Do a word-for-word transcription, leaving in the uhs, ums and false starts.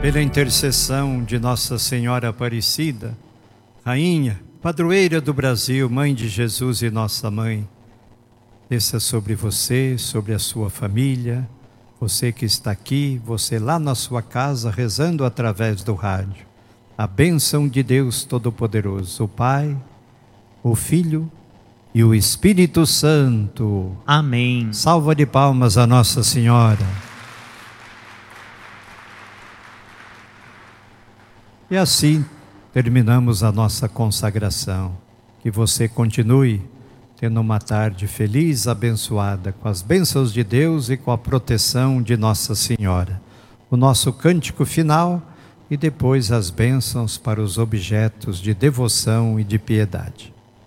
Pela intercessão de Nossa Senhora Aparecida, Rainha, Padroeira do Brasil, Mãe de Jesus e Nossa Mãe, desça sobre você, sobre a sua família, você que está aqui, você lá na sua casa, rezando através do rádio. A bênção de Deus Todo-Poderoso, o Pai, o Filho e o Espírito Santo. Amém. Salva de palmas a Nossa Senhora. E assim terminamos a nossa consagração. Que você continue tendo uma tarde feliz, abençoada, com as bênçãos de Deus e com a proteção de Nossa Senhora. O nosso cântico final e depois as bênçãos para os objetos de devoção e de piedade.